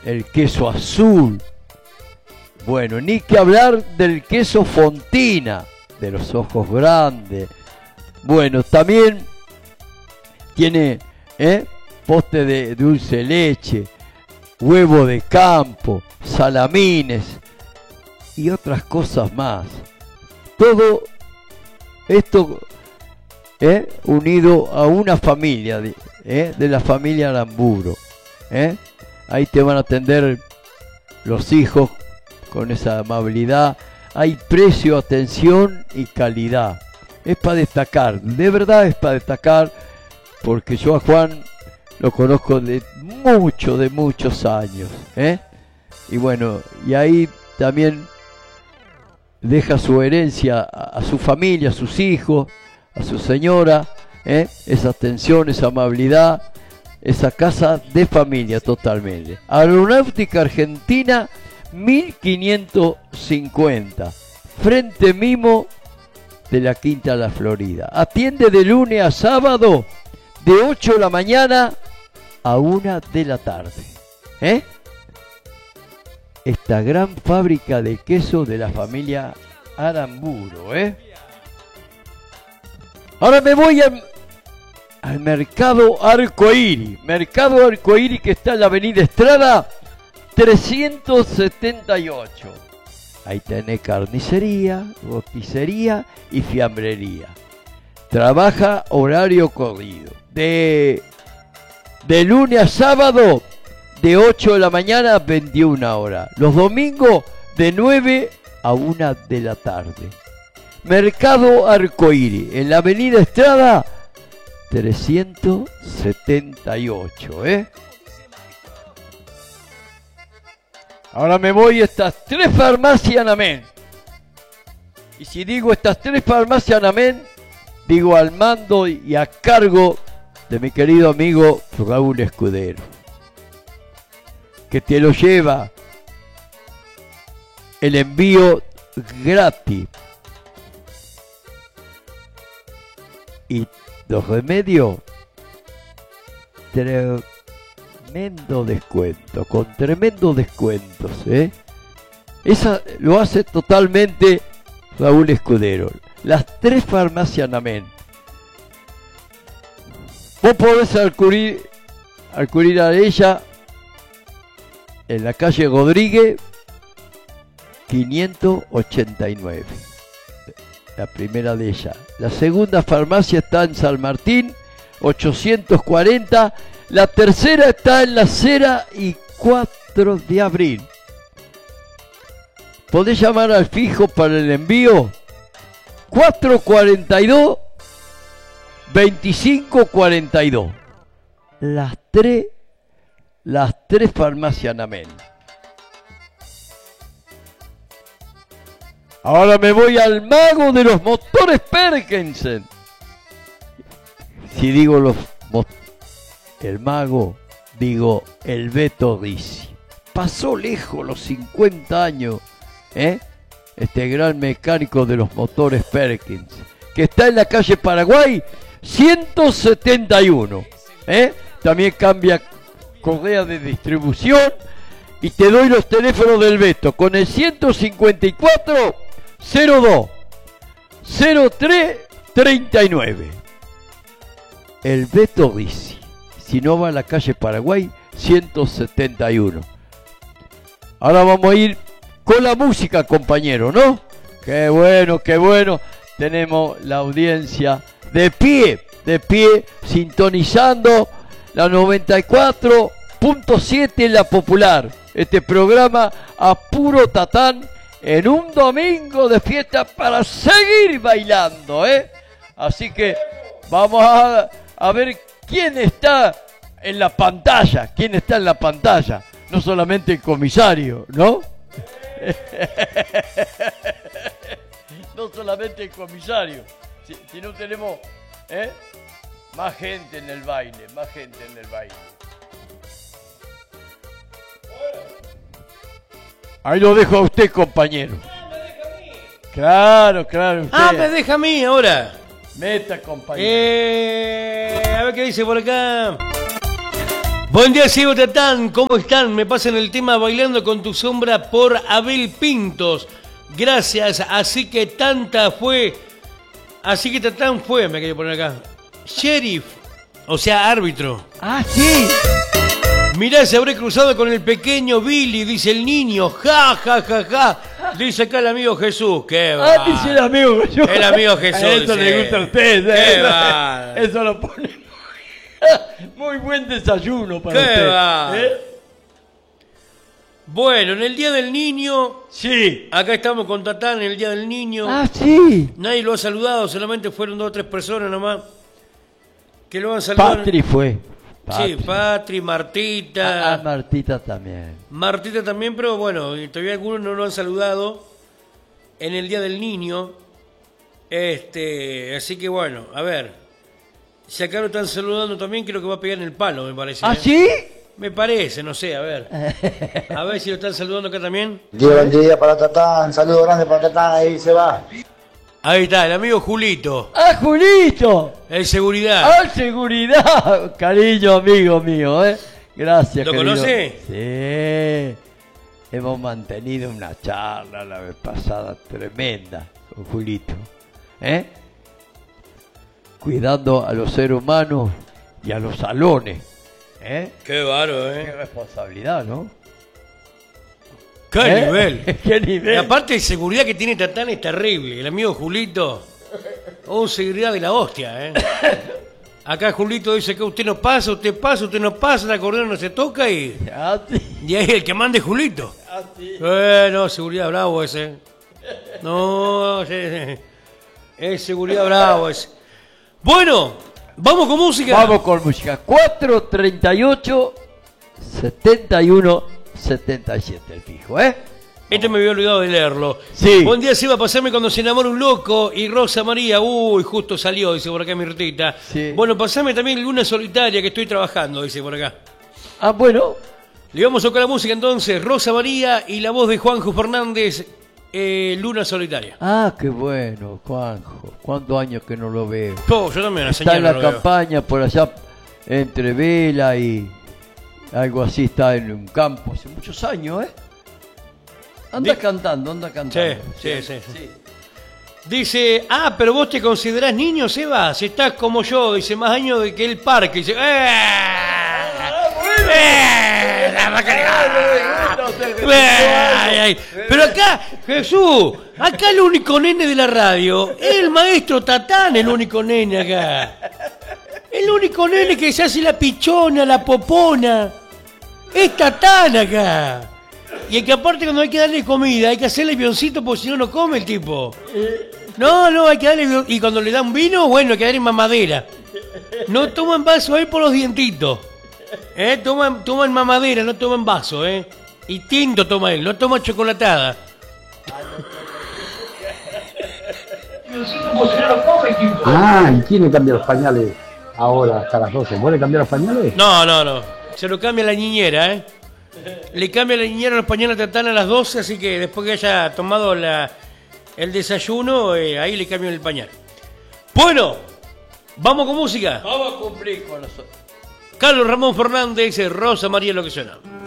el queso azul. Bueno, ni que hablar del queso Fontina, de los ojos grandes. Bueno, también tiene poste de dulce de leche, huevo de campo, salamines y otras cosas más. Todo esto unido a una familia, de la familia Aramburu. Ahí te van a atender los hijos con esa amabilidad. Hay precio, atención y calidad. Es para destacar, de verdad es para destacar, porque yo a Juan lo conozco de muchos años. Y bueno, y ahí también deja su herencia a su familia, a sus hijos, a su señora, esa atención, esa amabilidad, esa casa de familia totalmente. Aeronáutica Argentina 1550, frente Mimo de la Quinta La Florida. Atiende de lunes a sábado de 8 de la mañana a 1 de la tarde. Esta gran fábrica de queso de la familia Aramburu. Ahora me voy al Mercado Arcoíris. Mercado Arcoíris, que está en la Avenida Estrada 378. Ahí tenés carnicería, roticería y fiambrería. Trabaja horario corrido. De lunes a sábado, de 8 de la mañana a 21 horas. Los domingos, de 9 a 1 de la tarde. Mercado Arcoíris, en la Avenida Estrada 378. Ahora me voy a estas 3 farmacias en Amén. Y si digo estas 3 farmacias en Amén, digo al mando y a cargo de mi querido amigo Raúl Escudero, que te lo lleva el envío gratis. Y los remedios, tremendo descuento, con tremendos descuentos. Esa lo hace totalmente Raúl Escudero. Las 3 farmacias en Amén. Vos podés acudir a ella en la calle Rodríguez 589. La primera de ellas. La segunda farmacia está en San Martín 840. La tercera está en la Cera y 4 de abril. Podés llamar al fijo para el envío 442-2542. Las tres farmacias en Amén. Ahora me voy al mago de los motores Perkinson. Si digo el mago, digo el Beto Ricci. Pasó lejos los 50 años, este gran mecánico de los motores Perkins, que está en la calle Paraguay 171. También cambia correa de distribución. Y te doy los teléfonos del Beto con el 154 02 03 39. El Beto Ricci. Si no, va a la calle Paraguay 171. Ahora vamos a ir con la música, compañero, ¿no? Qué bueno, qué bueno. Tenemos la audiencia de pie, sintonizando la 94.7 La Popular. Este programa a puro tatán en un domingo de fiesta para seguir bailando, Así que vamos a ver quién está en la pantalla, no solamente el comisario, ¿no? No solamente el comisario, si no tenemos más gente en el baile, Ahí lo dejo a usted, compañero. Claro, usted. Me deja a mí ahora. Meta, compañero. A ver qué dice por acá. Buen día, Ciego Tatán, ¿cómo están? Me pasan el tema Bailando con tu sombra por Abel Pintos. Gracias, así que Tatán fue, me quería poner acá, sheriff, o sea, árbitro. Ah, sí. Mirá, se habré cruzado con el pequeño Billy, dice el niño, ja, ja, ja, ja. Dice acá el amigo Jesús, qué va. Ah, dice el amigo Jesús. El amigo Jesús. A eso dice, le gusta a usted. qué va. Eso lo pone. Muy buen desayuno para qué usted. va. Bueno, en el Día del Niño, Sí. acá estamos con Tatán en el Día del Niño. Ah, sí. Nadie lo ha saludado, solamente fueron 2 o 3 personas nomás que lo han saludado. Patri fue. Sí, Patri, Martita. Ah, Martita también. Martita también, pero bueno, y todavía algunos no lo han saludado en el Día del Niño. Así que bueno, a ver. Si acá lo están saludando también, creo que va a pegar en el palo, me parece. ¿Ah, sí? Me parece, no sé, a ver. A ver si lo están saludando acá también. Buen día para Tatán, saludo grande para Tatán, ahí se va. Ahí está, el amigo Julito, ¡Ah, Julito! el seguridad. ¡Ah, seguridad! Cariño, amigo mío, ¿eh? Gracias, ¿Lo querido. conoce? Sí. Hemos mantenido una charla la vez pasada tremenda con Julito. ¿Eh? Cuidando a los seres humanos y a los salones. ¿Eh? Qué bárbaro, Qué responsabilidad, ¿no? Qué ¿Eh? nivel. ¡Qué nivel! Y aparte de seguridad que tiene Tatán es terrible. El amigo Julito, un seguridad de la hostia, ¿eh? Acá Julito dice que usted no pasa, usted no pasa, el acordeón no se toca y Ah, sí. ahí el que mande Julito. Ah, sí. No, seguridad bravo ese. No, es seguridad bravo ese. Bueno, vamos con música. Vamos con música. 438 71 77 el fijo, ¿eh? Este me había olvidado de leerlo. Sí. Buen día, se va a pasarme cuando se enamora un loco y Rosa María. Uy, justo salió, dice por acá Mirtita. Sí. Bueno, pasame también Luna Solitaria que estoy trabajando, dice por acá. Ah, bueno. Le vamos a tocar la música entonces. Rosa María y la voz de Juanjo Fernández, Luna Solitaria. Ah, qué bueno, Juanjo. ¿Cuántos años que no lo veo? Oh, yo también, la Está señal en no la lo veo. campaña por allá entre Vela y algo así, está en un campo hace muchos años, ¿eh? Anda cantando, anda cantando. Sí. Dice, pero vos te considerás niño, Seba, si estás como yo, dice, más años de que el parque. Dice, pero acá, Jesús, acá el único nene de la radio es el maestro Tatán, el único nene acá. El único nene que se hace la pichona, la popona. Es Tatán acá. Y el que aparte cuando hay que darle comida, hay que hacerle avioncito porque si no, no come el tipo. No, hay que darle... Y cuando le dan vino, bueno, hay que darle mamadera. No toman vaso ahí por los dientitos. Toman mamadera, no toman vaso, Y tinto toma él, no toma chocolatada. ¿Y quién le cambia los pañales ahora hasta las 12? ¿Vos le cambiar los pañales? No. Se lo cambia la niñera, Le cambia la niñera los pañales a Tatán a las 12, así que después que haya tomado el desayuno, ahí le cambian el pañal. Bueno, vamos con música. Vamos a cumplir con nosotros. Carlos Ramón Fernández, Rosa María, lo que suena.